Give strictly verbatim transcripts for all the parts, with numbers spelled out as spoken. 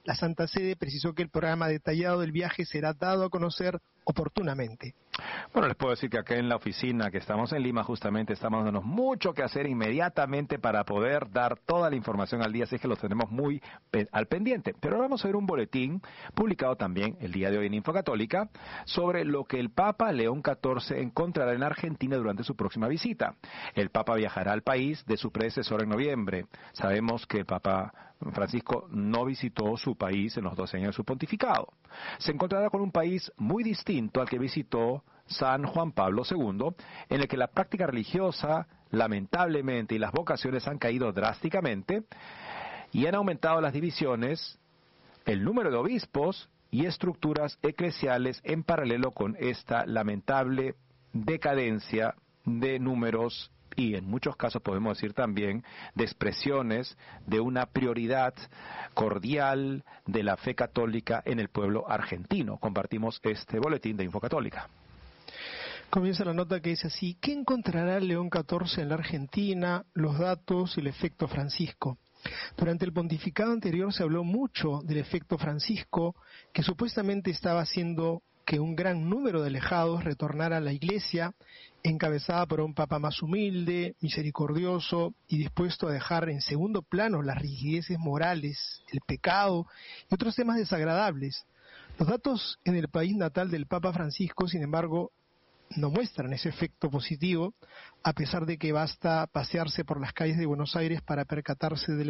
La Santa Sede precisó que el programa detallado del viaje será dado a conocer oportunamente. Bueno, les puedo decir que acá en la oficina que estamos en Lima justamente estamos dándonos mucho que hacer inmediatamente para poder dar toda la información al día, así que lo tenemos muy pe- al pendiente. Pero ahora vamos a ver un boletín publicado también el día de hoy en Infocatólica sobre lo que el Papa León catorce encontrará en Argentina durante su próxima visita. El Papa viajará al país de su predecesor en noviembre. Sabemos que el Papa Francisco no visitó su país en los doce años de su pontificado. Se encontrará con un país muy distinto al que visitó San Juan Pablo segundo, en el que la práctica religiosa, lamentablemente, y las vocaciones han caído drásticamente y han aumentado las divisiones, el número de obispos y estructuras eclesiales en paralelo con esta lamentable decadencia de números y en muchos casos podemos decir también de expresiones de una prioridad cordial de la fe católica en el pueblo argentino. Compartimos este boletín de Infocatólica. Comienza la nota que dice así: ¿qué encontrará León catorce en la Argentina? Los datos y el efecto Francisco. Durante el pontificado anterior se habló mucho del efecto Francisco, que supuestamente estaba haciendo que un gran número de alejados retornara a la Iglesia, encabezada por un papa más humilde, misericordioso y dispuesto a dejar en segundo plano las rigideces morales, el pecado y otros temas desagradables. Los datos en el país natal del Papa Francisco, sin embargo, no muestran ese efecto positivo, a pesar de que basta pasearse por las calles de Buenos Aires para percatarse del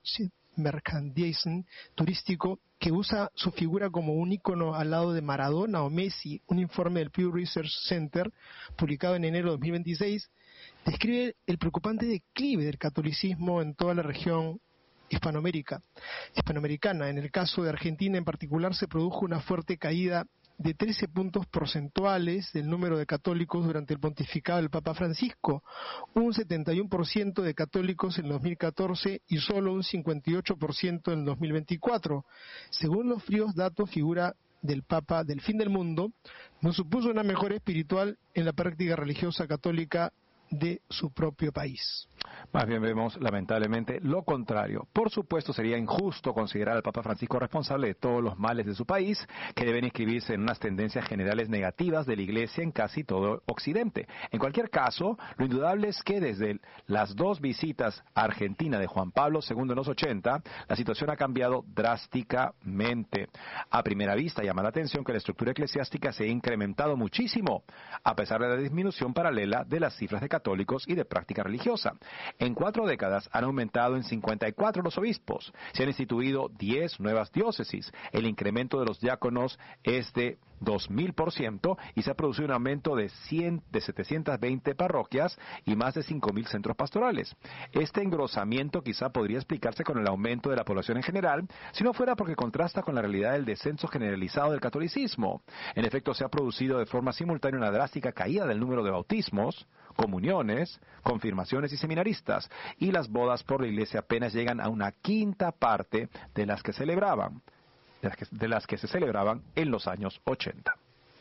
merchandising turístico que usa su figura como un ícono al lado de Maradona o Messi. Un informe del Pew Research Center, publicado en enero de dos mil veintiséis, describe el preocupante declive del catolicismo en toda la región hispanoamérica, hispanoamericana. En el caso de Argentina en particular se produjo una fuerte caída de trece puntos porcentuales del número de católicos durante el pontificado del Papa Francisco, un setenta y uno por ciento de católicos en dos mil catorce y solo un cincuenta y ocho por ciento en dos mil veinticuatro. Según los fríos datos, figura del Papa del fin del mundo no supuso una mejora espiritual en la práctica religiosa católica de su propio país. Más bien vemos lamentablemente lo contrario. Por supuesto sería injusto considerar al Papa Francisco responsable de todos los males de su país, que deben inscribirse en unas tendencias generales negativas de la Iglesia en casi todo Occidente. En cualquier caso, lo indudable es que desde las dos visitas a Argentina de Juan Pablo segundo en los ochenta, la situación ha cambiado drásticamente. A primera vista llama la atención que la estructura eclesiástica se ha incrementado muchísimo, a pesar de la disminución paralela de las cifras de católicos y de práctica religiosa. En cuatro décadas han aumentado en cincuenta y cuatro los obispos. Se han instituido diez nuevas diócesis. El incremento de los diáconos es de dos mil por ciento y se ha producido un aumento de, cien, de setecientas veinte parroquias y más de cinco mil centros pastorales. Este engrosamiento quizá podría explicarse con el aumento de la población en general, si no fuera porque contrasta con la realidad del descenso generalizado del catolicismo. En efecto, se ha producido de forma simultánea una drástica caída del número de bautismos, comuniones, confirmaciones y seminaristas, y las bodas por la Iglesia apenas llegan a una quinta parte de las que celebraban, de las que, de las que se celebraban en los años ochenta.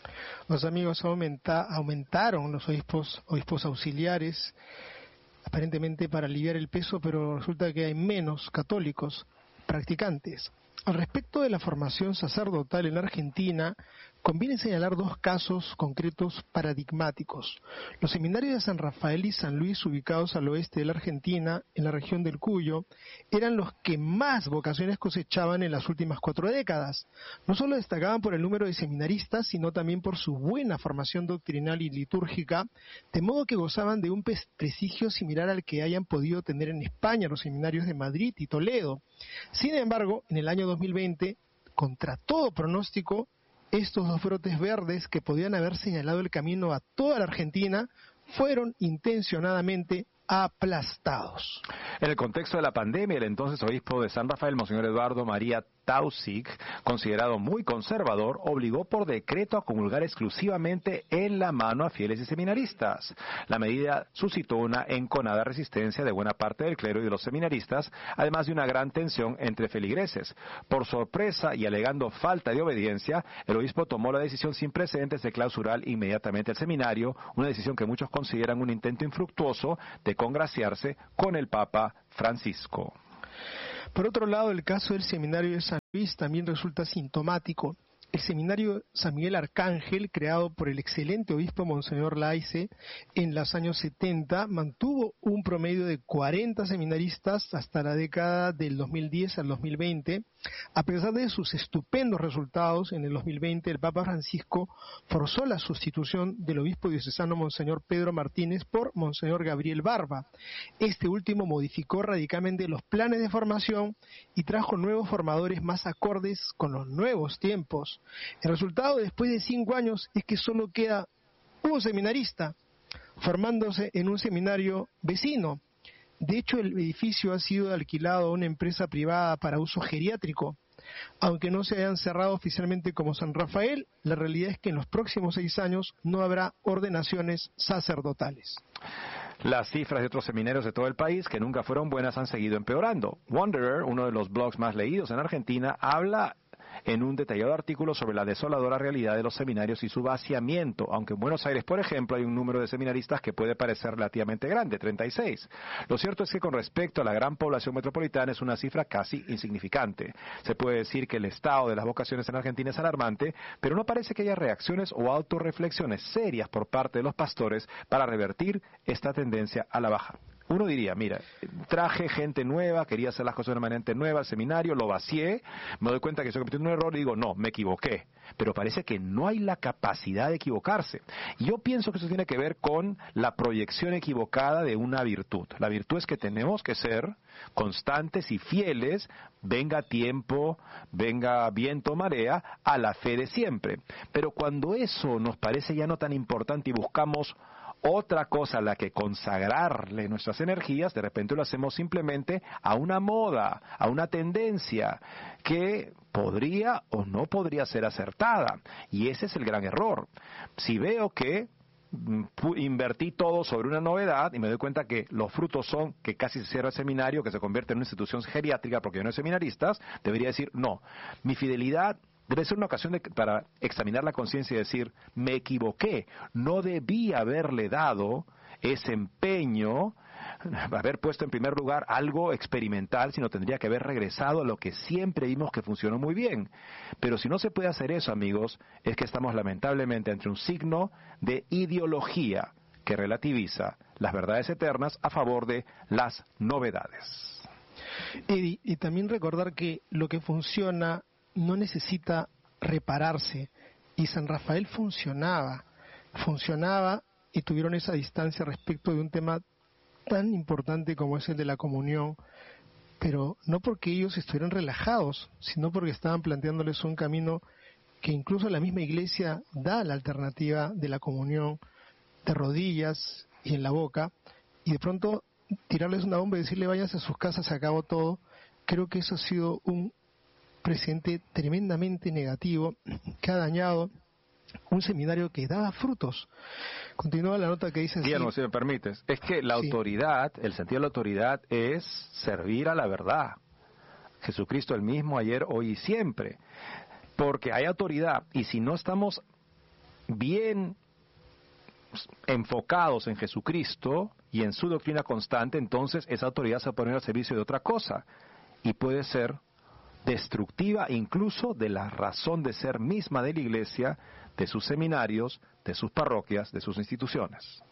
Los amigos aumenta, aumentaron los obispos, obispos auxiliares, aparentemente para aliviar el peso, pero resulta que hay menos católicos practicantes. Al respecto de la formación sacerdotal en Argentina, conviene señalar dos casos concretos paradigmáticos. Los seminarios de San Rafael y San Luis, ubicados al oeste de la Argentina, en la región del Cuyo, eran los que más vocaciones cosechaban en las últimas cuatro décadas. No solo destacaban por el número de seminaristas, sino también por su buena formación doctrinal y litúrgica, de modo que gozaban de un prestigio similar al que hayan podido tener en España los seminarios de Madrid y Toledo. Sin embargo, en el año dos mil veinte, contra todo pronóstico, estos dos brotes verdes que podían haber señalado el camino a toda la Argentina fueron intencionadamente aplastados. En el contexto de la pandemia, el entonces obispo de San Rafael, Monseñor Eduardo María Taussig, considerado muy conservador, obligó por decreto a comulgar exclusivamente en la mano a fieles y seminaristas. La medida suscitó una enconada resistencia de buena parte del clero y de los seminaristas, además de una gran tensión entre feligreses. Por sorpresa y alegando falta de obediencia, el obispo tomó la decisión sin precedentes de clausurar inmediatamente el seminario, una decisión que muchos consideran un intento infructuoso de congraciarse con el Papa Francisco. Por otro lado, el caso del seminario de San Luis también resulta sintomático. El seminario San Miguel Arcángel, creado por el excelente obispo Monseñor Laice en los años setenta, mantuvo un promedio de cuarenta seminaristas hasta la década del dos mil diez al dos mil veinte. A pesar de sus estupendos resultados, en el dos mil veinte el Papa Francisco forzó la sustitución del obispo diocesano Monseñor Pedro Martínez por Monseñor Gabriel Barba. Este último modificó radicalmente los planes de formación y trajo nuevos formadores más acordes con los nuevos tiempos. El resultado, después de cinco años, es que solo queda un seminarista formándose en un seminario vecino. De hecho, el edificio ha sido alquilado a una empresa privada para uso geriátrico. Aunque no se hayan cerrado oficialmente como San Rafael, la realidad es que en los próximos seis años no habrá ordenaciones sacerdotales. Las cifras de otros seminarios de todo el país, que nunca fueron buenas, han seguido empeorando. Wanderer, uno de los blogs más leídos en Argentina, habla en un detallado artículo sobre la desoladora realidad de los seminarios y su vaciamiento, aunque en Buenos Aires, por ejemplo, hay un número de seminaristas que puede parecer relativamente grande, treinta y seis. Lo cierto es que con respecto a la gran población metropolitana es una cifra casi insignificante. Se puede decir que el estado de las vocaciones en Argentina es alarmante, pero no parece que haya reacciones o autorreflexiones serias por parte de los pastores para revertir esta tendencia a la baja. Uno diría, mira, traje gente nueva, quería hacer las cosas de una manera nueva al seminario, lo vacié, me doy cuenta que estoy cometiendo un error y digo, no, me equivoqué. Pero parece que no hay la capacidad de equivocarse. Yo pienso que eso tiene que ver con la proyección equivocada de una virtud. La virtud es que tenemos que ser constantes y fieles, venga tiempo, venga viento o marea, a la fe de siempre. Pero cuando eso nos parece ya no tan importante y buscamos otra cosa a la que consagrarle nuestras energías, de repente lo hacemos simplemente a una moda, a una tendencia que podría o no podría ser acertada. Y ese es el gran error. Si veo que invertí todo sobre una novedad y me doy cuenta que los frutos son que casi se cierra el seminario, que se convierte en una institución geriátrica porque ya no hay seminaristas, debería decir, no, mi fidelidad debe ser una ocasión de, para examinar la conciencia y decir, me equivoqué, no debí haberle dado ese empeño, haber puesto en primer lugar algo experimental, sino tendría que haber regresado a lo que siempre vimos que funcionó muy bien. Pero si no se puede hacer eso, amigos, es que estamos lamentablemente ante un signo de ideología que relativiza las verdades eternas a favor de las novedades. Eddie, y también recordar que lo que funciona no necesita repararse, y San Rafael funcionaba, funcionaba y tuvieron esa distancia respecto de un tema tan importante como es el de la comunión, pero no porque ellos estuvieran relajados, sino porque estaban planteándoles un camino que incluso la misma Iglesia da la alternativa de la comunión de rodillas y en la boca, y de pronto tirarles una bomba y decirle váyanse a sus casas, se acabó todo. Creo que eso ha sido un precedente tremendamente negativo que ha dañado un seminario que daba frutos. Continúa la nota que dice así. Guillermo, si me permites, es que la sí. autoridad, el sentido de la autoridad es servir a la verdad. Jesucristo el mismo ayer, hoy y siempre. Porque hay autoridad y si no estamos bien enfocados en Jesucristo y en su doctrina constante, entonces esa autoridad se va a poner al servicio de otra cosa y puede ser destructiva incluso de la razón de ser misma de la Iglesia, de sus seminarios, de sus parroquias, de sus instituciones.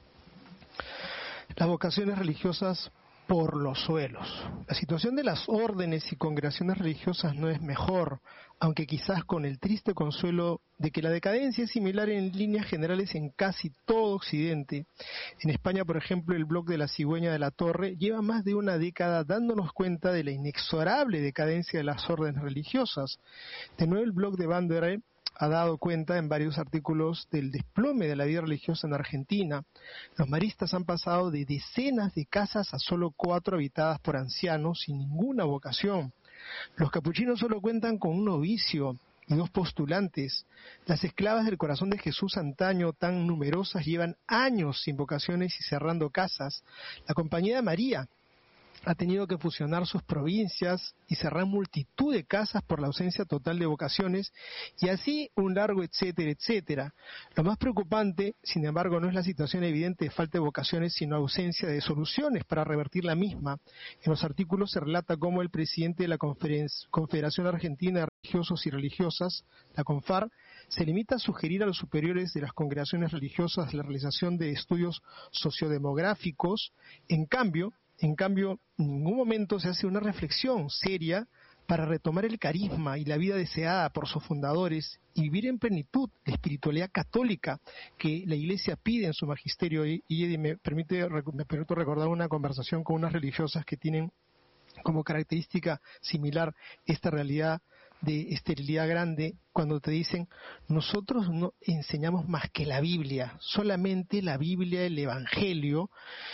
Las vocaciones religiosas por los suelos. La situación de las órdenes y congregaciones religiosas no es mejor, aunque quizás con el triste consuelo de que la decadencia es similar en líneas generales en casi todo Occidente. En España, por ejemplo, el blog de la Cigüeña de la Torre lleva más de una década dándonos cuenta de la inexorable decadencia de las órdenes religiosas. De nuevo, el blog de Wanderer ha dado cuenta en varios artículos del desplome de la vida religiosa en Argentina. Los maristas han pasado de decenas de casas a solo cuatro habitadas por ancianos sin ninguna vocación. Los capuchinos solo cuentan con un novicio y dos postulantes. Las esclavas del corazón de Jesús antaño, tan numerosas, llevan años sin vocaciones y cerrando casas. La Compañía de María, ha tenido que fusionar sus provincias y cerrar multitud de casas por la ausencia total de vocaciones, y así un largo etcétera, etcétera. Lo más preocupante, sin embargo, no es la situación evidente de falta de vocaciones, sino ausencia de soluciones para revertir la misma. En los artículos se relata cómo el presidente de la Confederación Argentina de Religiosos y Religiosas, la CONFAR, se limita a sugerir a los superiores de las congregaciones religiosas la realización de estudios sociodemográficos. En cambio, En cambio, en ningún momento se hace una reflexión seria para retomar el carisma y la vida deseada por sus fundadores y vivir en plenitud la espiritualidad católica que la Iglesia pide en su magisterio. Y, y me permite me permito recordar una conversación con unas religiosas que tienen como característica similar esta realidad de esterilidad grande, cuando te dicen: nosotros no enseñamos más que la Biblia, solamente la Biblia, el Evangelio.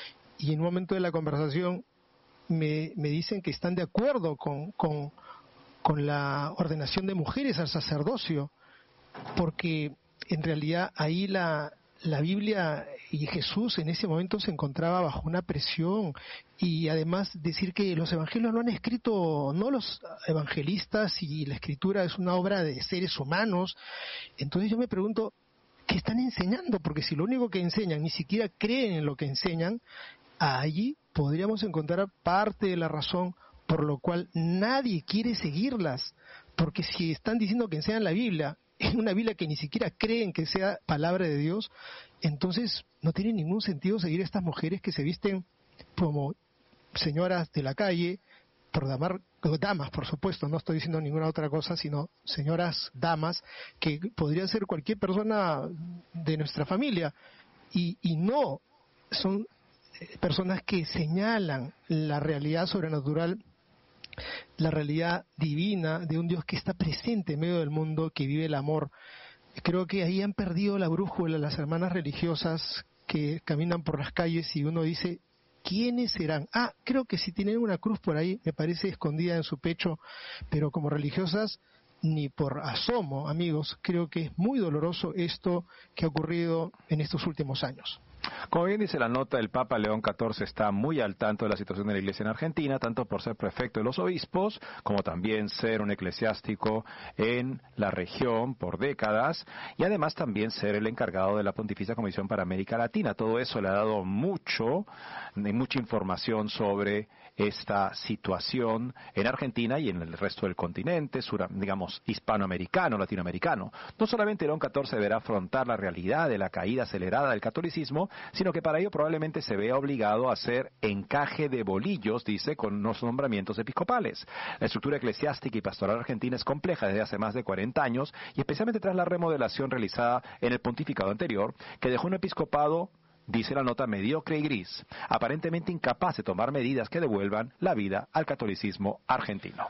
Y en un momento de la conversación me, me dicen que están de acuerdo con, con, con la ordenación de mujeres al sacerdocio, porque en realidad ahí la, la Biblia y Jesús en ese momento se encontraba bajo una presión, y además decir que los evangelios lo han escrito no los evangelistas y la escritura es una obra de seres humanos. Entonces yo me pregunto, ¿qué están enseñando? Porque si lo único que enseñan ni siquiera creen en lo que enseñan, allí podríamos encontrar parte de la razón por lo cual nadie quiere seguirlas, porque si están diciendo que enseñan la Biblia, en una Biblia que ni siquiera creen que sea palabra de Dios, entonces no tiene ningún sentido seguir a estas mujeres que se visten como señoras de la calle, por damar, damas, por supuesto, no estoy diciendo ninguna otra cosa, sino señoras, damas, que podrían ser cualquier persona de nuestra familia, y, y no son personas que señalan la realidad sobrenatural, la realidad divina de un Dios que está presente en medio del mundo, que vive el amor. Creo que ahí han perdido la brújula las hermanas religiosas que caminan por las calles y uno dice: ¿quiénes serán? Ah, creo que sí tienen una cruz por ahí, me parece, escondida en su pecho, pero como religiosas ni por asomo, amigos. Creo que es muy doloroso esto que ha ocurrido en estos últimos años. Como bien dice la nota, el Papa León catorce está muy al tanto de la situación de la Iglesia en Argentina, tanto por ser prefecto de los obispos, como también ser un eclesiástico en la región por décadas, y además también ser el encargado de la Pontificia Comisión para América Latina. Todo eso le ha dado mucho, mucha información sobre esta situación en Argentina y en el resto del continente, sur, digamos, hispanoamericano, latinoamericano. No solamente León catorce deberá afrontar la realidad de la caída acelerada del catolicismo, sino que para ello probablemente se vea obligado a hacer encaje de bolillos, dice, con los nombramientos episcopales. La estructura eclesiástica y pastoral argentina es compleja desde hace más de cuarenta años, y especialmente tras la remodelación realizada en el pontificado anterior, que dejó un episcopado, dice la nota, mediocre y gris, aparentemente incapaz de tomar medidas que devuelvan la vida al catolicismo argentino.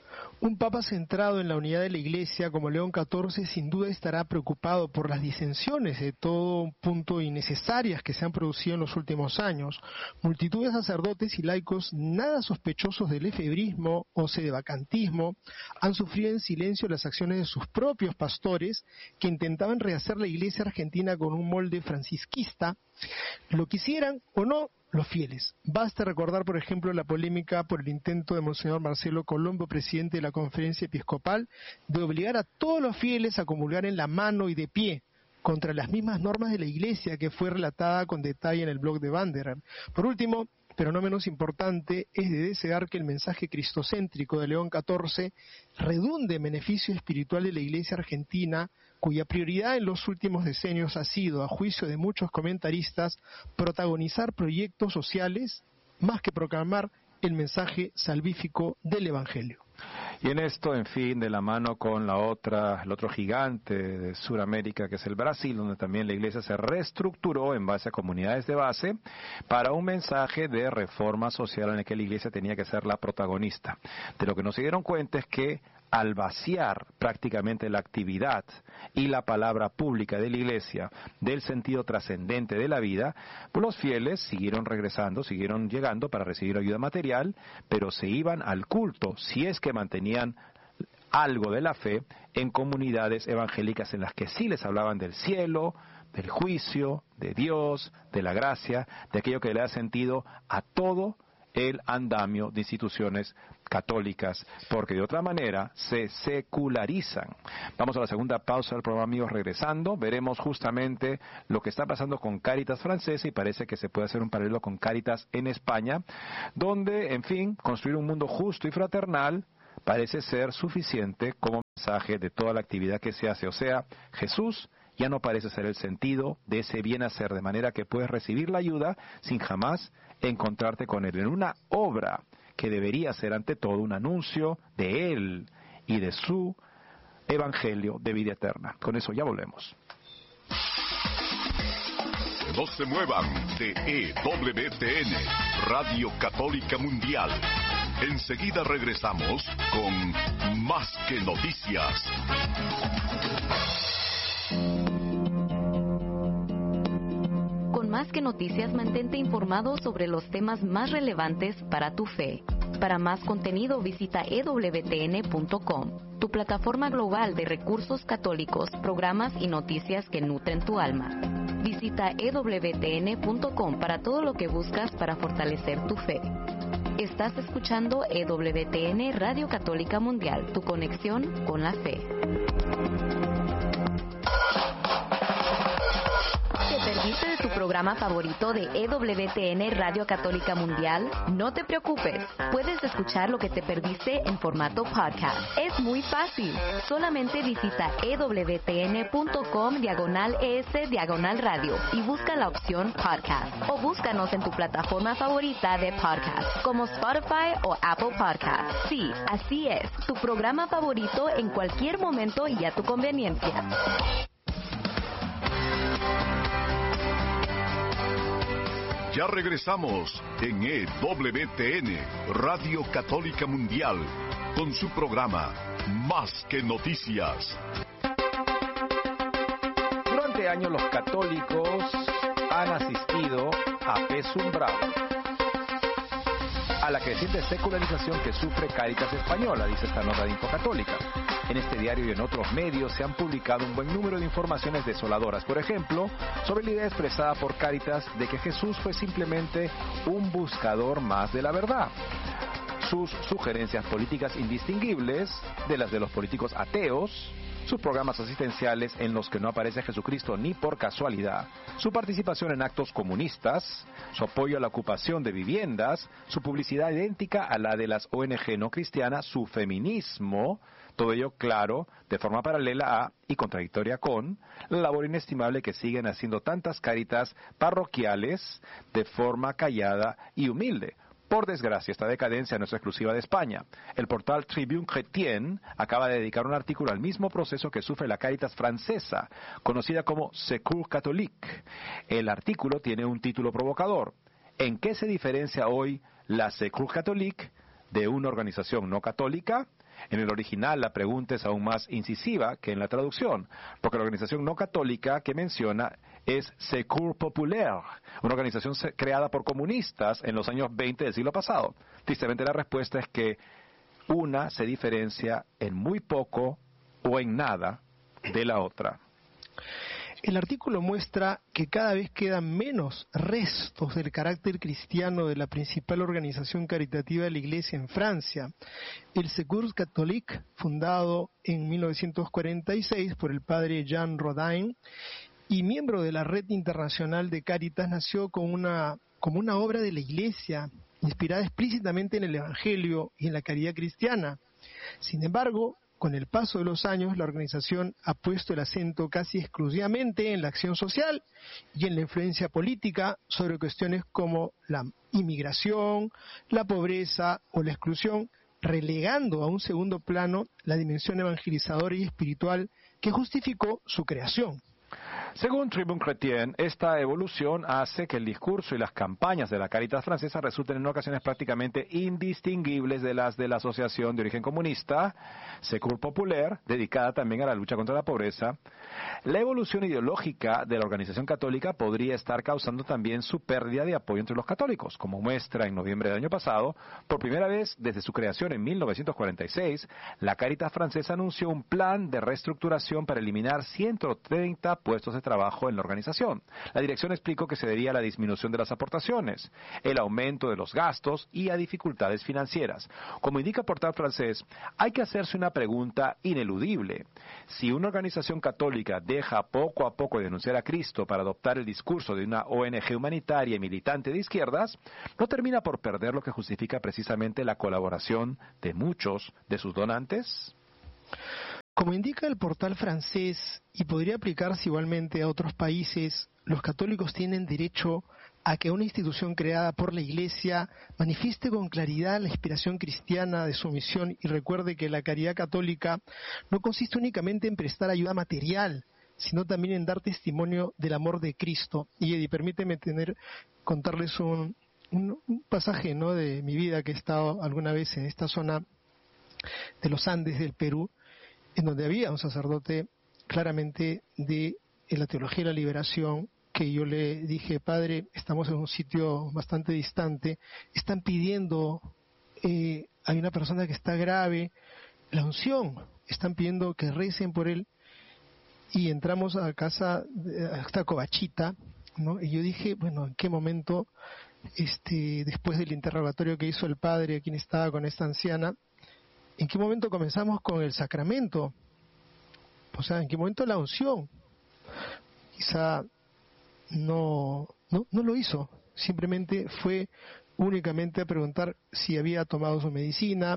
Un papa centrado en la unidad de la Iglesia como León catorce sin duda estará preocupado por las disensiones de todo punto innecesarias que se han producido en los últimos años. Multitud de sacerdotes y laicos nada sospechosos del efebrismo o sedevacantismo han sufrido en silencio las acciones de sus propios pastores que intentaban rehacer la Iglesia argentina con un molde francisquista, lo quisieran o no los fieles. Basta recordar, por ejemplo, la polémica por el intento de Monseñor Marcelo Colombo, presidente de la Conferencia Episcopal, de obligar a todos los fieles a comulgar en la mano y de pie, contra las mismas normas de la Iglesia, que fue relatada con detalle en el blog de Wanderer. Por último, pero no menos importante, es de desear que el mensaje cristocéntrico de León catorce redunde en beneficio espiritual de la Iglesia argentina, cuya prioridad en los últimos decenios ha sido, a juicio de muchos comentaristas, protagonizar proyectos sociales más que proclamar el mensaje salvífico del Evangelio. Y en esto, en fin, de la mano con la otra, el otro gigante de Sudamérica, que es el Brasil, donde también la Iglesia se reestructuró en base a comunidades de base para un mensaje de reforma social en el que la Iglesia tenía que ser la protagonista. De lo que no se dieron cuenta es que al vaciar prácticamente la actividad y la palabra pública de la Iglesia del sentido trascendente de la vida, pues los fieles siguieron regresando, siguieron llegando para recibir ayuda material, pero se iban al culto, si es que mantenían algo de la fe, en comunidades evangélicas en las que sí les hablaban del cielo, del juicio, de Dios, de la gracia, de aquello que le da sentido a todo el andamio de instituciones católicas, porque de otra manera se secularizan. Vamos a la segunda pausa del programa, amigos. Regresando, veremos justamente lo que está pasando con Cáritas francesa, y parece que se puede hacer un paralelo con Cáritas en España, donde, en fin, construir un mundo justo y fraternal parece ser suficiente como mensaje de toda la actividad que se hace. O sea, Jesús ya no parece ser el sentido de ese bien hacer, de manera que puedes recibir la ayuda sin jamás encontrarte con Él, en una obra que debería ser ante todo un anuncio de Él y de su evangelio de vida eterna. Con eso ya volvemos. No se muevan de E W T N, Radio Católica Mundial. Enseguida regresamos con Más que Noticias. Con Más que Noticias, mantente informado sobre los temas más relevantes para tu fe. Para más contenido, visita e w t n punto com, tu plataforma global de recursos católicos, programas y noticias que nutren tu alma. Visita e w t n punto com para todo lo que buscas para fortalecer tu fe. Estás escuchando E W T N Radio Católica Mundial, tu conexión con la fe. ¿Perdiste de tu programa favorito de E W T N Radio Católica Mundial? No te preocupes, puedes escuchar lo que te perdiste en formato podcast. Es muy fácil, solamente visita e w t n punto com diagonal es diagonal radio y busca la opción podcast, o búscanos en tu plataforma favorita de podcast, como Spotify o Apple Podcast. Sí, así es, tu programa favorito en cualquier momento y a tu conveniencia. Ya regresamos en E W T N, Radio Católica Mundial, con su programa Más que Noticias. Durante años los católicos han asistido apesumbrados a la creciente secularización que sufre Cáritas Española, dice esta nota de Infocatólica. En este diario y en otros medios se han publicado un buen número de informaciones desoladoras, por ejemplo, sobre la idea expresada por Cáritas de que Jesús fue simplemente un buscador más de la verdad. Sus sugerencias políticas indistinguibles de las de los políticos ateos, sus programas asistenciales en los que no aparece Jesucristo ni por casualidad, su participación en actos comunistas, su apoyo a la ocupación de viviendas, su publicidad idéntica a la de las O N G no cristianas, su feminismo, todo ello, claro, de forma paralela a y contradictoria con la labor inestimable que siguen haciendo tantas Cáritas parroquiales de forma callada y humilde. Por desgracia, esta decadencia no es exclusiva de España. El portal Tribune Chrétien acaba de dedicar un artículo al mismo proceso que sufre la Cáritas francesa, conocida como Secours Catholique. El artículo tiene un título provocador. ¿En qué se diferencia hoy la Secours Catholique de una organización no católica? En el original la pregunta es aún más incisiva que en la traducción, porque la organización no católica que menciona es Secours Populaire, una organización creada por comunistas en los años veinte del siglo pasado. Tristemente la respuesta es que una se diferencia en muy poco o en nada de la otra. El artículo muestra que cada vez quedan menos restos del carácter cristiano de la principal organización caritativa de la Iglesia en Francia, el Secours Catholique, fundado en mil novecientos cuarenta y seis por el padre Jean Rodin y miembro de la Red Internacional de Cáritas, nació como una, como una obra de la Iglesia, inspirada explícitamente en el Evangelio y en la caridad cristiana. Sin embargo, con el paso de los años, la organización ha puesto el acento casi exclusivamente en la acción social y en la influencia política sobre cuestiones como la inmigración, la pobreza o la exclusión, relegando a un segundo plano la dimensión evangelizadora y espiritual que justificó su creación. Según Tribune Chrétien, esta evolución hace que el discurso y las campañas de la Cáritas francesa resulten en ocasiones prácticamente indistinguibles de las de la asociación de origen comunista, Secours Populaire, dedicada también a la lucha contra la pobreza. La evolución ideológica de la organización católica podría estar causando también su pérdida de apoyo entre los católicos, como muestra en noviembre del año pasado, por primera vez desde su creación en mil novecientos cuarenta y seis, la Cáritas francesa anunció un plan de reestructuración para eliminar ciento treinta puestos de trabajo en la organización. La dirección explicó que se debía a la disminución de las aportaciones, el aumento de los gastos y a dificultades financieras. Como indica el portal francés, hay que hacerse una pregunta ineludible. Si una organización católica deja poco a poco de denunciar a Cristo para adoptar el discurso de una O N G humanitaria y militante de izquierdas, no termina por perder lo que justifica precisamente la colaboración de muchos de sus donantes. Como indica el portal francés, y podría aplicarse igualmente a otros países, los católicos tienen derecho a que una institución creada por la Iglesia manifieste con claridad la inspiración cristiana de su misión y recuerde que la caridad católica no consiste únicamente en prestar ayuda material, sino también en dar testimonio del amor de Cristo. Y Eddie, permíteme tener, contarles un, un, un pasaje, ¿no?, de mi vida, que he estado alguna vez en esta zona de los Andes del Perú, en donde había un sacerdote claramente de la teología de la liberación, que yo le dije: padre, estamos en un sitio bastante distante, están pidiendo, eh, hay una persona que está grave, la unción, están pidiendo que recen por él. Y entramos a casa, a esta covachita, ¿no? Y yo dije, bueno, ¿en qué momento, este, después del interrogatorio que hizo el padre, quien estaba con esta anciana, en qué momento comenzamos con el sacramento? O sea, ¿en qué momento la unción? Quizá no, no, no lo hizo, simplemente fue únicamente a preguntar si había tomado su medicina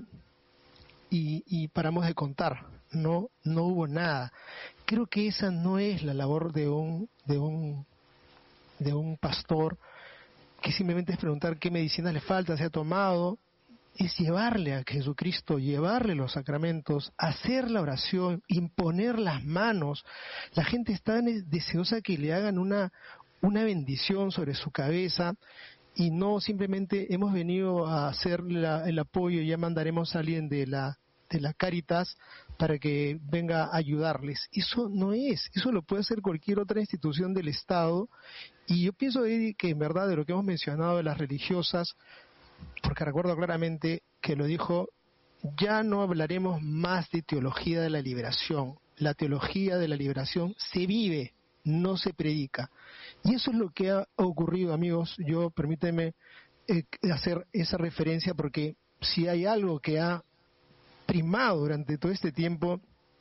y, y paramos de contar, no, no hubo nada. Creo que esa no es la labor de un, de un, de un pastor, que simplemente es preguntar qué medicina le falta, se ha tomado. Es llevarle a Jesucristo, llevarle los sacramentos, hacer la oración, imponer las manos. La gente está deseosa que le hagan una, una bendición sobre su cabeza, y no simplemente hemos venido a hacer la, el apoyo y ya mandaremos a alguien de la, de la Cáritas para que venga a ayudarles. Eso no es, eso lo puede hacer cualquier otra institución del Estado. Y yo pienso, Eddie, que en verdad de lo que hemos mencionado de las religiosas, porque recuerdo claramente que lo dijo: ya no hablaremos más de teología de la liberación. La teología de la liberación se vive, no se predica. Y eso es lo que ha ocurrido, amigos. Yo, permíteme eh, hacer esa referencia, porque si hay algo que ha primado durante todo este tiempo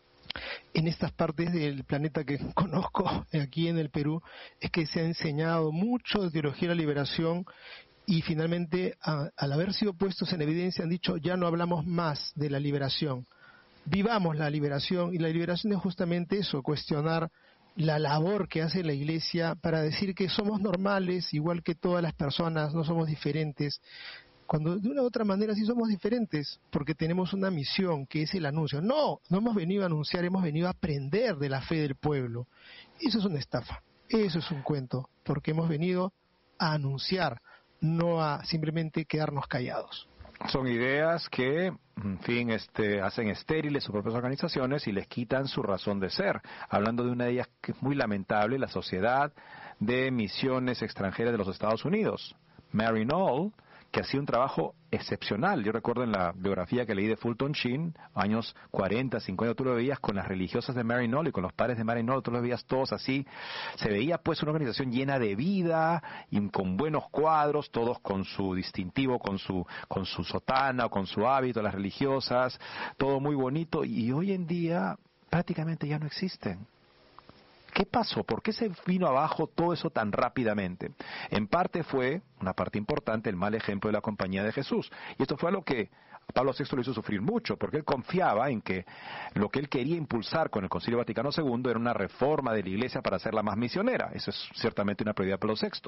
en estas partes del planeta que conozco aquí en el Perú, es que se ha enseñado mucho de teología de la liberación. Y finalmente, a, al haber sido puestos en evidencia, han dicho: ya no hablamos más de la liberación. Vivamos la liberación. Y la liberación es justamente eso, cuestionar la labor que hace la Iglesia para decir que somos normales, igual que todas las personas, no somos diferentes. Cuando de una u otra manera sí somos diferentes, porque tenemos una misión, que es el anuncio. No, no hemos venido a anunciar, hemos venido a aprender de la fe del pueblo. Eso es una estafa, eso es un cuento, porque hemos venido a anunciar, no a simplemente quedarnos callados. Son ideas que, en fin, este, hacen estériles sus propias organizaciones y les quitan su razón de ser. Hablando de una de ellas que es muy lamentable, la Sociedad de Misiones Extranjeras de los Estados Unidos, Mary Knoll, que hacía un trabajo excepcional. Yo recuerdo en la biografía que leí de Fulton Sheen, años cuarenta, cincuenta, tú lo veías con las religiosas de Mary Knoll y con los padres de Mary Knoll, tú lo veías todos así. Se veía pues una organización llena de vida y con buenos cuadros, todos con su distintivo, con su, con su sotana o con su hábito, las religiosas, todo muy bonito, y hoy en día prácticamente ya no existen. ¿Qué pasó? ¿Por qué se vino abajo todo eso tan rápidamente? En parte fue, una parte importante, el mal ejemplo de la Compañía de Jesús. Y esto fue algo que Pablo sexto lo hizo sufrir mucho, porque él confiaba en que lo que él quería impulsar con el Concilio Vaticano segundo era una reforma de la Iglesia para hacerla más misionera. Eso es ciertamente una prioridad de Pablo sexto.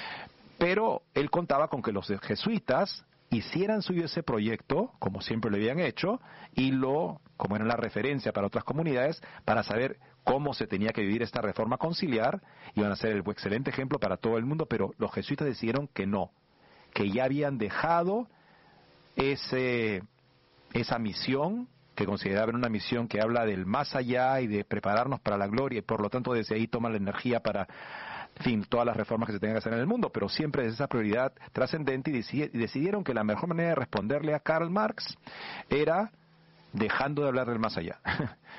Pero él contaba con que los jesuitas hicieran suyo ese proyecto, como siempre lo habían hecho, y lo, como era la referencia para otras comunidades, para saber cómo se tenía que vivir esta reforma conciliar, iban a ser el excelente ejemplo para todo el mundo, pero los jesuitas decidieron que no, que ya habían dejado ese, esa misión, que consideraban una misión que habla del más allá y de prepararnos para la gloria, y por lo tanto desde ahí toman la energía para, en fin, todas las reformas que se tengan que hacer en el mundo, pero siempre es esa prioridad trascendente, y decidieron que la mejor manera de responderle a Karl Marx era dejando de hablar del más allá.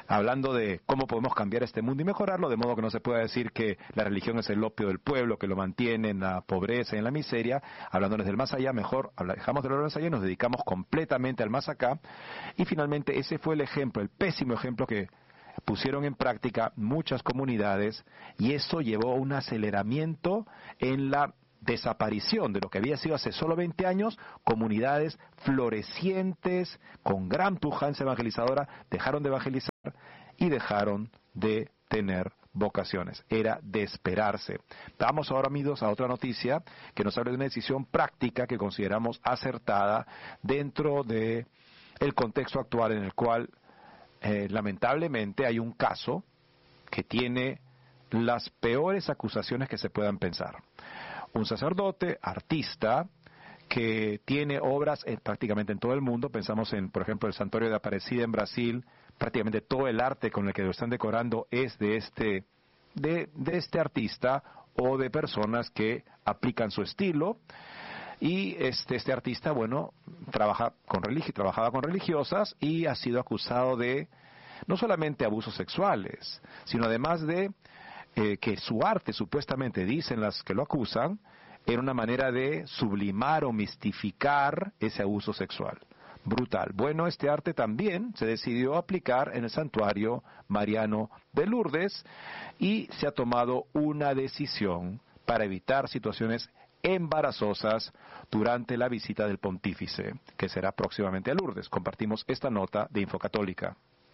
hablando de cómo podemos cambiar este mundo y mejorarlo, de modo que no se pueda decir que la religión es el opio del pueblo, que lo mantiene en la pobreza y en la miseria. Hablándoles del más allá, mejor dejamos de lo más allá y nos dedicamos completamente al más acá. Y finalmente ese fue el ejemplo, el pésimo ejemplo que pusieron en práctica muchas comunidades, y eso llevó a un aceleramiento en la desaparición de lo que había sido hace solo veinte años, comunidades florecientes, con gran pujanza evangelizadora, dejaron de evangelizar y dejaron de tener vocaciones. Era de esperarse. Vamos ahora, amigos, a otra noticia que nos habla de una decisión práctica que consideramos acertada dentro de el contexto actual en el cual eh, lamentablemente hay un caso que tiene las peores acusaciones que se puedan pensar. Un sacerdote, artista, que tiene obras en, prácticamente en todo el mundo. Pensamos en, por ejemplo, el Santuario de Aparecida en Brasil. Prácticamente todo el arte con el que lo están decorando es de este, de, de este artista o de personas que aplican su estilo. Y este, este artista, bueno, trabaja con religi- trabajaba con religiosas y ha sido acusado de no solamente abusos sexuales, sino además de Eh, que su arte, supuestamente dicen las que lo acusan, era una manera de sublimar o mistificar ese abuso sexual. Brutal. Bueno, este arte también se decidió aplicar en el santuario mariano de Lourdes y se ha tomado una decisión para evitar situaciones embarazosas durante la visita del pontífice, que será próximamente a Lourdes. Compartimos esta nota de Infocatólica.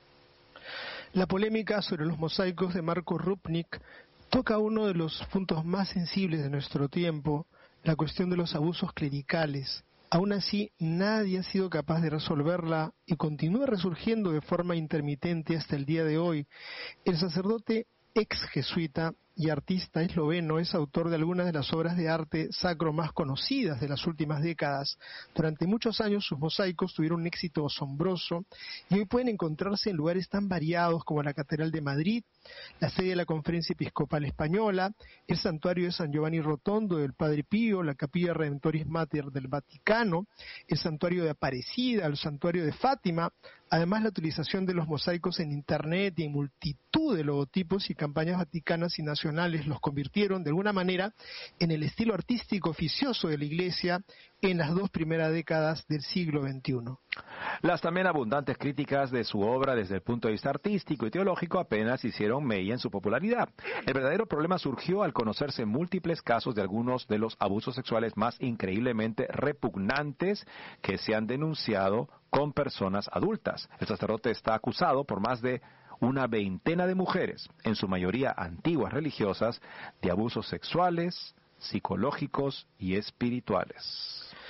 La polémica sobre los mosaicos de Marco Rupnik toca uno de los puntos más sensibles de nuestro tiempo, la cuestión de los abusos clericales. Aún así, nadie ha sido capaz de resolverla y continúa resurgiendo de forma intermitente hasta el día de hoy. El sacerdote ex jesuita y artista esloveno es autor de algunas de las obras de arte sacro más conocidas de las últimas décadas. Durante muchos años sus mosaicos tuvieron un éxito asombroso y hoy pueden encontrarse en lugares tan variados como la Catedral de Madrid, la sede de la Conferencia Episcopal Española, el Santuario de San Giovanni Rotondo del Padre Pío, la Capilla Redentoris Mater del Vaticano, el Santuario de Aparecida, el Santuario de Fátima. Además, la utilización de los mosaicos en Internet y en multitud de logotipos y campañas vaticanas y nacionales los convirtieron de alguna manera en el estilo artístico oficioso de la Iglesia en las dos primeras décadas del siglo veintiuno. Las también abundantes críticas de su obra desde el punto de vista artístico y teológico apenas hicieron mella en su popularidad. El verdadero problema surgió al conocerse múltiples casos de algunos de los abusos sexuales más increíblemente repugnantes que se han denunciado con personas adultas. El sacerdote está acusado por más de una veintena de mujeres, en su mayoría antiguas religiosas, de abusos sexuales, psicológicos y espirituales.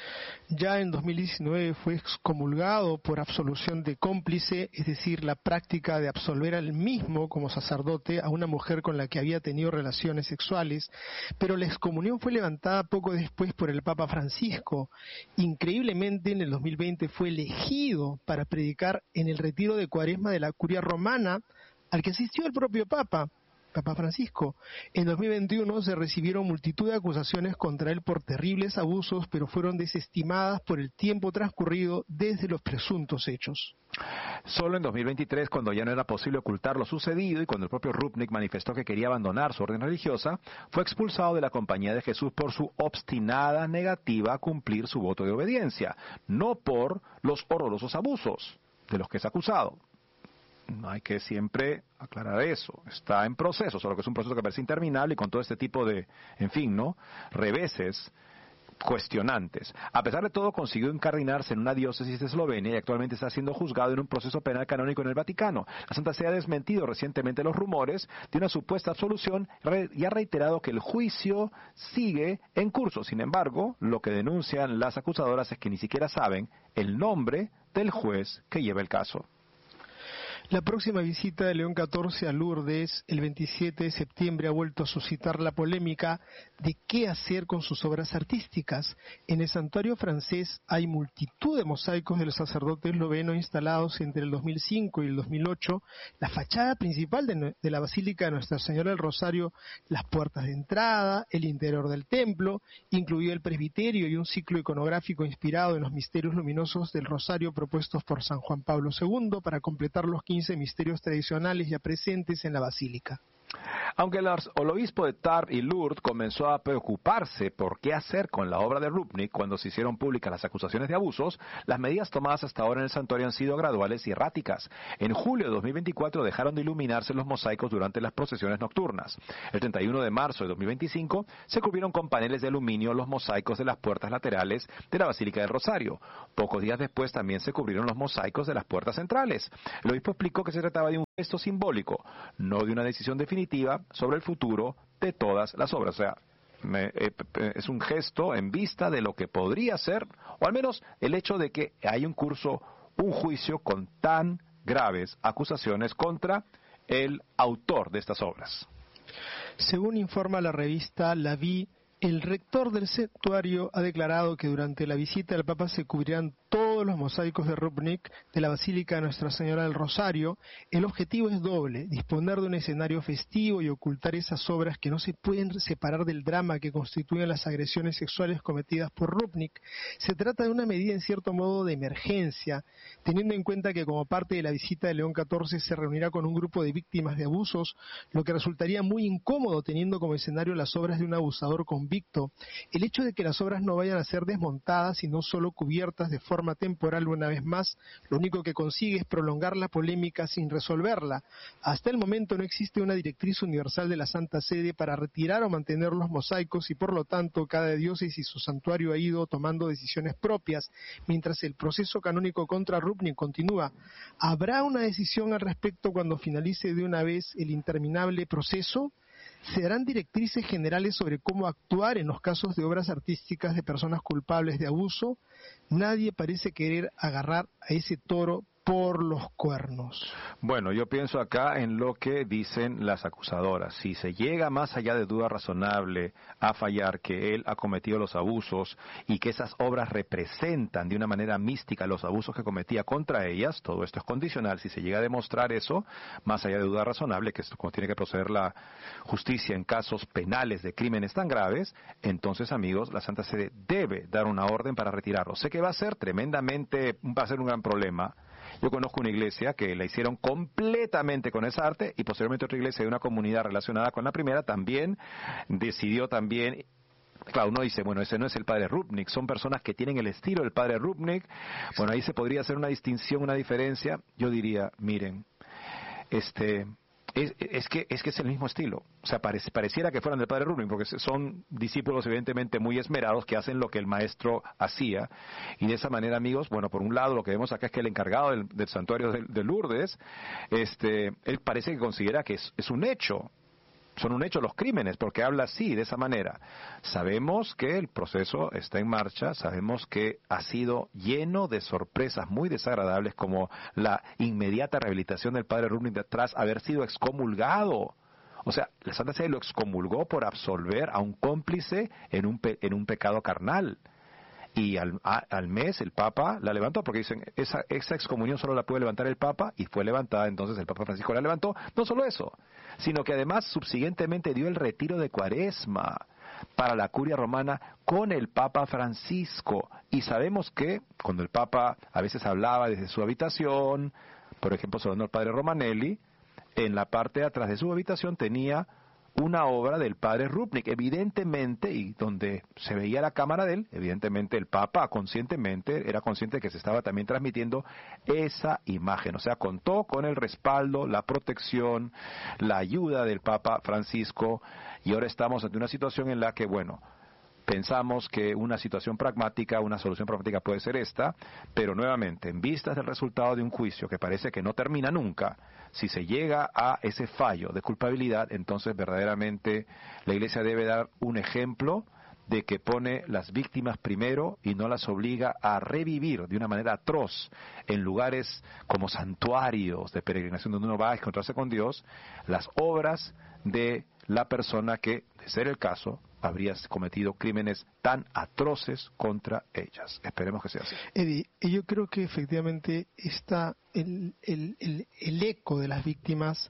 Ya en dos mil diecinueve fue excomulgado por absolución de cómplice, es decir, la práctica de absolver al mismo como sacerdote a una mujer con la que había tenido relaciones sexuales, pero la excomunión fue levantada poco después por el Papa Francisco. Increíblemente, en el dos mil veinte fue elegido para predicar en el retiro de Cuaresma de la Curia Romana, al que asistió el propio Papa. Papa Francisco. En dos mil veintiuno se recibieron multitud de acusaciones contra él por terribles abusos, pero fueron desestimadas por el tiempo transcurrido desde los presuntos hechos. Solo en dos mil veintitrés, cuando ya no era posible ocultar lo sucedido y cuando el propio Rupnik manifestó que quería abandonar su orden religiosa, fue expulsado de la Compañía de Jesús por su obstinada negativa a cumplir su voto de obediencia, no por los horrorosos abusos de los que es acusado. Hay que siempre aclarar eso. Está en proceso, solo que es un proceso que parece interminable y con todo este tipo de, en fin, ¿no?, reveses cuestionantes. A pesar de todo, consiguió incardinarse en una diócesis de Eslovenia y actualmente está siendo juzgado en un proceso penal canónico en el Vaticano. La Santa Sede ha desmentido recientemente los rumores de una supuesta absolución y ha reiterado que el juicio sigue en curso. Sin embargo, lo que denuncian las acusadoras es que ni siquiera saben el nombre del juez que lleva el caso. La próxima visita de León catorce a Lourdes, el veintisiete de septiembre, ha vuelto a suscitar la polémica de qué hacer con sus obras artísticas. En el santuario francés hay multitud de mosaicos del sacerdote esloveno instalados entre el dos mil cinco y el dos mil ocho. La fachada principal de, de la Basílica de Nuestra Señora del Rosario, las puertas de entrada, el interior del templo, incluido el presbiterio y un ciclo iconográfico inspirado en los misterios luminosos del Rosario propuestos por San Juan Pablo segundo para completar los quince quince misterios tradicionales ya presentes en la basílica. Aunque el, el obispo de Tarbes y Lourdes comenzó a preocuparse por qué hacer con la obra de Rupnik cuando se hicieron públicas las acusaciones de abusos, las medidas tomadas hasta ahora en el santuario han sido graduales y erráticas. En julio de dos mil veinticuatro dejaron de iluminarse los mosaicos durante las procesiones nocturnas. El treinta y uno de marzo de dos mil veinticinco se cubrieron con paneles de aluminio los mosaicos de las puertas laterales de la Basílica del Rosario. Pocos días después también se cubrieron los mosaicos de las puertas centrales. El obispo explicó que se trataba de un gesto simbólico, no de una decisión definitiva sobre el futuro de todas las obras. O sea, me, eh, es un gesto en vista de lo que podría ser, o al menos el hecho de que hay un curso, un juicio con tan graves acusaciones contra el autor de estas obras. Según informa la revista La Vie, el rector del santuario ha declarado que durante la visita del Papa se cubrirán todos los mosaicos de Rupnik de la Basílica de Nuestra Señora del Rosario. El objetivo es doble: disponer de un escenario festivo y ocultar esas obras que no se pueden separar del drama que constituyen las agresiones sexuales cometidas por Rupnik. Se trata de una medida en cierto modo de emergencia, teniendo en cuenta que como parte de la visita de León catorce se reunirá con un grupo de víctimas de abusos, lo que resultaría muy incómodo teniendo como escenario las obras de un abusador convicto. El hecho de que las obras no vayan a ser desmontadas, sino solo cubiertas de forma temporal una vez más, lo único que consigue es prolongar la polémica sin resolverla. Hasta el momento no existe una directriz universal de la Santa Sede para retirar o mantener los mosaicos y por lo tanto cada diócesis y su santuario ha ido tomando decisiones propias, mientras el proceso canónico contra Rupnik continúa. ¿Habrá una decisión al respecto cuando finalice de una vez el interminable proceso? ¿Se darán directrices generales sobre cómo actuar en los casos de obras artísticas de personas culpables de abuso? Nadie parece querer agarrar a ese toro por los cuernos. Bueno, yo pienso acá en lo que dicen las acusadoras. Si se llega más allá de duda razonable a fallar que él ha cometido los abusos y que esas obras representan de una manera mística los abusos que cometía contra ellas, todo esto es condicional. Si se llega a demostrar eso, más allá de duda razonable, que es como tiene que proceder la justicia en casos penales de crímenes tan graves, entonces, amigos, la Santa Sede debe dar una orden para retirarlo. Sé que va a ser tremendamente, va a ser un gran problema. Yo conozco una iglesia que la hicieron completamente con esa arte y posteriormente otra iglesia de una comunidad relacionada con la primera también decidió también. Claro, uno dice, bueno, ese no es el padre Rupnik, son personas que tienen el estilo del padre Rupnik. Bueno, ahí se podría hacer una distinción, una diferencia. Yo diría, miren, este... Es, es, que, es que es el mismo estilo, o sea, parece, pareciera que fueran del padre Rupnik, porque son discípulos evidentemente muy esmerados que hacen lo que el maestro hacía, y de esa manera, amigos, bueno, por un lado lo que vemos acá es que el encargado del, del santuario de, de Lourdes, este, él parece que considera que es, es un hecho, son un hecho los crímenes, porque habla así, de esa manera. Sabemos que el proceso está en marcha, sabemos que ha sido lleno de sorpresas muy desagradables, como la inmediata rehabilitación del padre Rupnik tras haber sido excomulgado. O sea, la Santa Sede lo excomulgó por absolver a un cómplice en un, pe- en un pecado carnal. Y al, a, al mes el Papa la levantó, porque dicen, esa, esa excomunión solo la puede levantar el Papa, y fue levantada, entonces el Papa Francisco la levantó. No solo eso, sino que además subsiguientemente dio el retiro de Cuaresma para la curia romana con el Papa Francisco. Y sabemos que cuando el Papa a veces hablaba desde su habitación, por ejemplo, saludando al padre Romanelli, en la parte de atrás de su habitación tenía una obra del padre Rupnik, evidentemente, y donde se veía la cámara de él, evidentemente el Papa conscientemente era consciente de que se estaba también transmitiendo esa imagen, o sea, contó con el respaldo, la protección, la ayuda del Papa Francisco, y ahora estamos ante una situación en la que, bueno, pensamos que una situación pragmática, una solución pragmática puede ser esta, pero nuevamente, en vistas del resultado de un juicio que parece que no termina nunca, si se llega a ese fallo de culpabilidad, entonces verdaderamente la Iglesia debe dar un ejemplo de que pone las víctimas primero y no las obliga a revivir de una manera atroz en lugares como santuarios de peregrinación donde uno va a encontrarse con Dios, las obras de la persona que, de ser el caso, habría cometido crímenes tan atroces contra ellas. Esperemos que sea así. Eddie, yo creo que efectivamente está el, el, el, el eco de las víctimas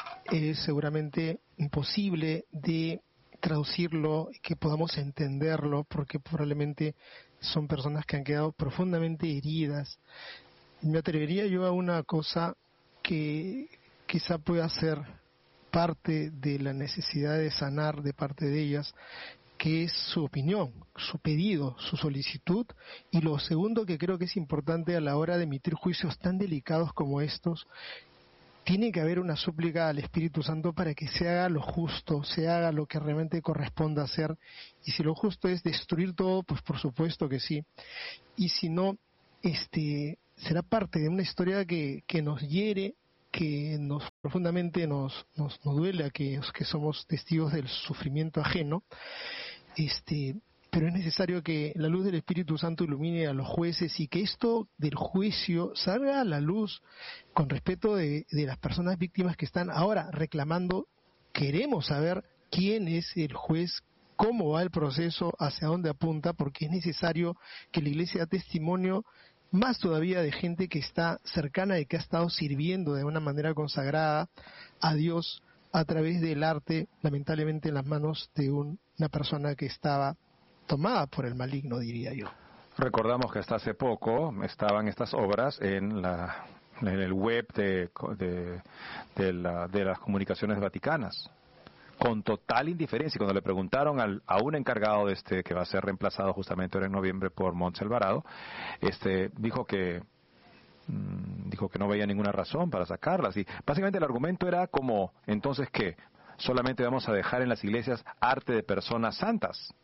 es seguramente imposible de traducirlo, que podamos entenderlo, porque probablemente son personas que han quedado profundamente heridas. Me atrevería yo a una cosa que quizá pueda ser parte de la necesidad de sanar de parte de ellas, que es su opinión, su pedido, su solicitud, y lo segundo que creo que es importante a la hora de emitir juicios tan delicados como estos, tiene que haber una súplica al Espíritu Santo para que se haga lo justo, se haga lo que realmente corresponda hacer, y si lo justo es destruir todo, pues por supuesto que sí, y si no, este será parte de una historia que, que nos hiere, que nos profundamente nos, nos, nos duele a aquellos que somos testigos del sufrimiento ajeno, este pero es necesario que la luz del Espíritu Santo ilumine a los jueces y que esto del juicio salga a la luz con respeto de, de las personas víctimas que están ahora reclamando. Queremos saber quién es el juez, cómo va el proceso, hacia dónde apunta, porque es necesario que la Iglesia dé testimonio más todavía de gente que está cercana y que ha estado sirviendo de una manera consagrada a Dios a través del arte, lamentablemente en las manos de un, una persona que estaba tomada por el maligno, diría yo. Recordamos que hasta hace poco estaban estas obras en la en el web de, de, de, la, de las comunicaciones vaticanas, con total indiferencia. Cuando le preguntaron al, a un encargado de este, que va a ser reemplazado justamente ahora en noviembre por Montse Alvarado, este, dijo que dijo que no veía ninguna razón para sacarlas, y básicamente el argumento era como, entonces ¿qué? Solamente vamos a dejar en las iglesias arte de personas santas.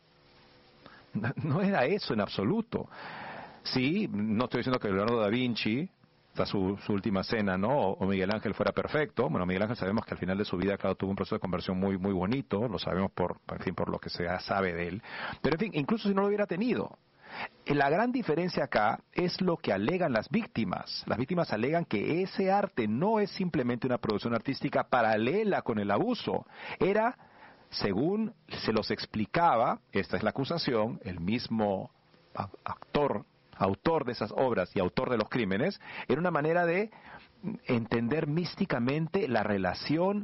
No era eso en absoluto. Sí, no estoy diciendo que Leonardo da Vinci, su, su última cena, ¿no? O Miguel Ángel fuera perfecto. Bueno, Miguel Ángel sabemos que al final de su vida, claro, tuvo un proceso de conversión muy muy bonito, lo sabemos por, en fin, por lo que se sabe de él. Pero en fin, incluso si no lo hubiera tenido, la gran diferencia acá es lo que alegan las víctimas. Las víctimas alegan que ese arte no es simplemente una producción artística paralela con el abuso. Era, según se los explicaba, esta es la acusación, el mismo actor, autor de esas obras y autor de los crímenes, era una manera de entender místicamente la relación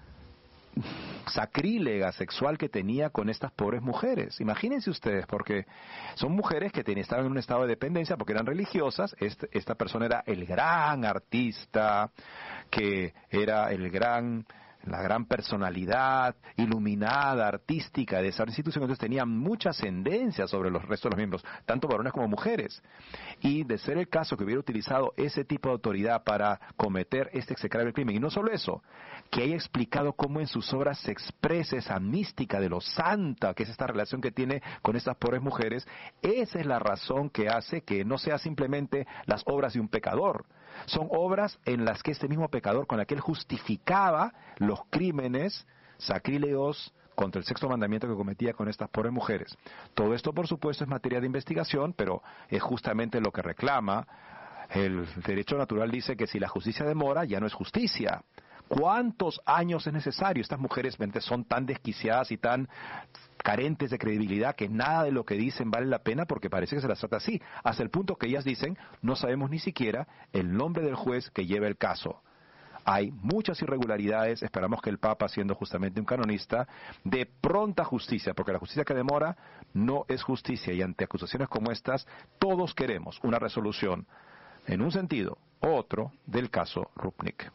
sacrílega sexual que tenía con estas pobres mujeres. Imagínense ustedes, porque son mujeres que ten, estaban en un estado de dependencia porque eran religiosas. Este, esta persona era el gran artista, que era el gran la gran personalidad iluminada, artística de esa institución. Entonces tenía mucha ascendencia sobre los restos de los miembros, tanto varones como mujeres. Y de ser el caso que hubiera utilizado ese tipo de autoridad para cometer este execrable crimen, y no solo eso, que haya explicado cómo en sus obras se expresa esa mística de lo santa, que es esta relación que tiene con estas pobres mujeres, esa es la razón que hace que no sea simplemente las obras de un pecador. Son obras en las que este mismo pecador, con la que él justificaba los crímenes sacrílegos contra el sexto mandamiento que cometía con estas pobres mujeres. Todo esto, por supuesto, es materia de investigación, pero es justamente lo que reclama. El derecho natural dice que si la justicia demora, ya no es justicia. ¿Cuántos años es necesario? Estas mujeres son tan desquiciadas y tan carentes de credibilidad que nada de lo que dicen vale la pena, porque parece que se las trata así, hasta el punto que ellas dicen, no sabemos ni siquiera el nombre del juez que lleva el caso. Hay muchas irregularidades, esperamos que el Papa, siendo justamente un canonista, dé pronta justicia, porque la justicia que demora no es justicia, y ante acusaciones como estas, todos queremos una resolución, en un sentido u otro, del caso Rupnik.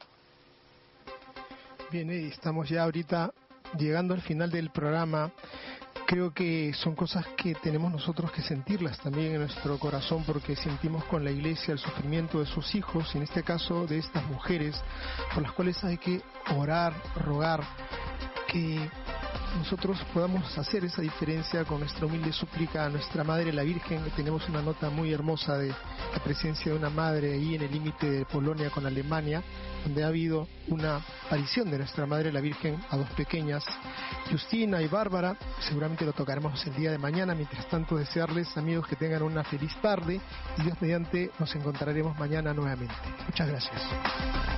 Bien, estamos ya ahorita llegando al final del programa. Creo que son cosas que tenemos nosotros que sentirlas también en nuestro corazón, porque sentimos con la Iglesia el sufrimiento de sus hijos, y en este caso de estas mujeres, por las cuales hay que orar, rogar, que nosotros podamos hacer esa diferencia con nuestra humilde súplica a nuestra Madre la Virgen. Tenemos una nota muy hermosa de la presencia de una madre ahí en el límite de Polonia con Alemania, donde ha habido una aparición de nuestra Madre la Virgen a dos pequeñas, Justina y Bárbara. Seguramente lo tocaremos el día de mañana. Mientras tanto, desearles, amigos, que tengan una feliz tarde, y Dios mediante nos encontraremos mañana nuevamente. Muchas gracias.